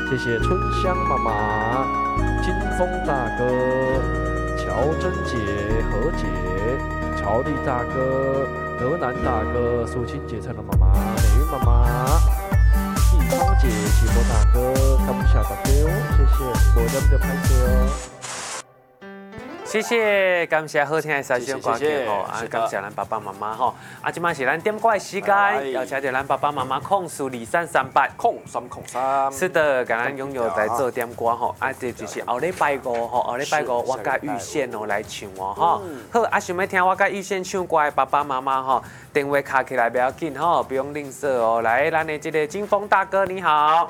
谢谢春香妈妈、金峰大哥、乔珍姐、何姐、乔丽大哥、德南大哥、苏青姐、蔡龙妈妈、美云妈妈、易芳姐、齐波大哥、感谢大家哦，谢谢，我咱们就拍摄哦。 谢谢，感谢好听的三首歌曲吼，感谢咱爸爸妈妈吼，即摆是咱点歌的时间，邀请到咱爸爸妈妈控诉23380303。是的，跟咱拥有在做点歌吼，这就是后礼拜五吼，后礼拜五我甲玉宪哦来唱哦吼。好，想要听我甲玉宪唱歌的爸爸妈妈吼，电话卡起来不要紧吼，不用吝啬哦。来，咱的这个金峰大哥你好，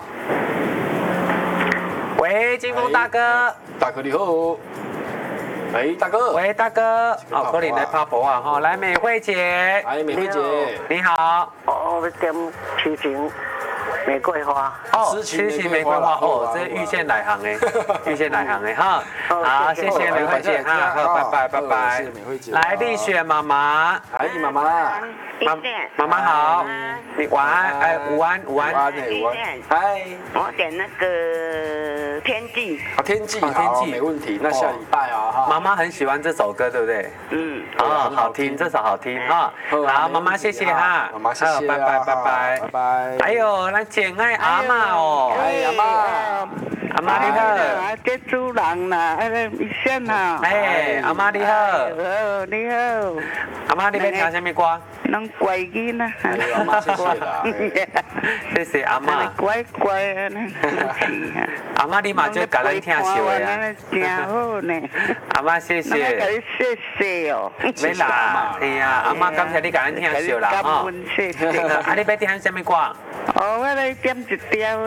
喂，金峰大哥， 大哥你好。喂，大哥。 喂，大哥。哦，可能来拍波啊，哈，来美惠姐。 哎，美惠姐， 你好。 我点痴情玫瑰花。 哦，痴情玫瑰花，哦，这是玉县来行的，玉县来行的哈。好，谢谢美惠姐，哈，好，拜拜，拜拜。谢谢美惠姐。来，丽雪妈妈。 哎，妈妈。 妈妈好。你晚安，哎，午安，午安。 嗨。我点那个天际。 好，天际，好，没问题。那下礼拜啊，哈。 妈妈很喜欢这首歌，对不对？ 嗯。 哦，好听，这首好听哈。好，妈妈谢谢哈。 妈妈谢谢。 拜拜，拜拜， 拜拜。 还有咱简爱阿嬷哦。 哎，阿嬷。 阿妈你好， 这主人啦，医生哈。 哎，阿妈你好。 你好。 阿妈你要听什么歌？ 能乖囡啊。 阿妈谢谢啦。 谢谢阿妈。 乖乖啊， 阿妈你嘛就甲咱听笑的啊。 真好呢。 阿妈谢谢。 谢谢哦。 没啦，哎呀，阿妈感谢你甲咱听笑啦哈。 谢谢。 啊，你要听什么歌？ 哦，我来点一条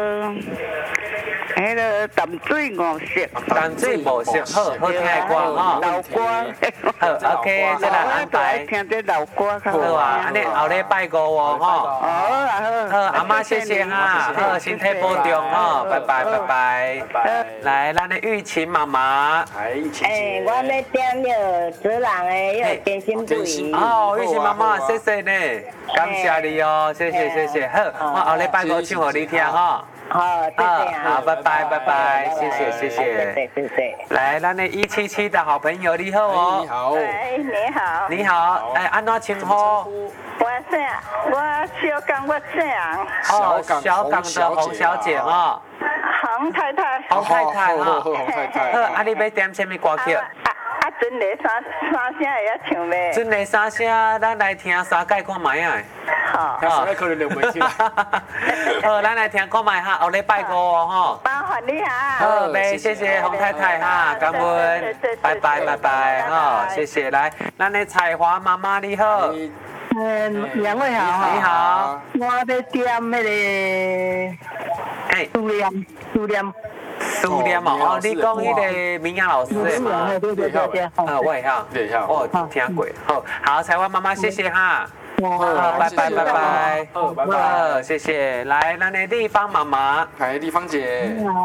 迄个淡水五色， 淡水五色，好好听的歌哈。 老歌， 好 ，OK，这来安排。 听这老歌较好啊，安尼后礼拜五哦，吼。好，阿妈谢谢哈，好，身体保重哈，拜拜拜拜。来，咱的玉琴妈妈。 哎，玉琴姐。 我要点了主人的迄个点心杯。 哦，玉琴妈妈，谢谢呢，感谢你哦，谢谢谢谢。好，我后礼拜五唱给你听哈。 好，谢谢啊。 好，拜拜拜拜，谢谢谢谢。 谢谢。 来，咱的177的好朋友你好哦。 你好。 哎，你好。 你好，哎，安怎称呼？ 我小港，我姓。 哦，小港的洪小姐哦。 洪太太。 洪太太哈。 洪太太。 好，啊，你要点什么歌曲？ 阵个三声会晓唱袂？ 阵个三声，咱来听三届看卖啊。 好。三届可能就袂听。 好，咱来听看卖哈，后礼拜五哦吼。 麻烦你哈。 好，没，谢谢洪太太哈，感恩，拜拜拜拜哈，谢谢。来，咱的彩华妈妈你好。 两位好。 你好。 我要点那个。 哎。 思念。 思念哦，你讲迄个明阳老师的嘛？ 对。 喂哈，哦，听过。好，彩华妈妈，谢谢哈。 好， 拜拜拜拜。 拜拜。 谢谢。来，咱的丽芳妈妈。 来，丽芳姐。